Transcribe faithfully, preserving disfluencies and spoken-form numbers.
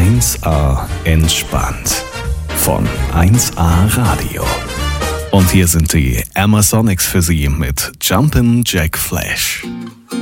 eins A entspannt von eins A Radio. Und hier sind die Amazonics für Sie mit Jumpin' Jack Flash.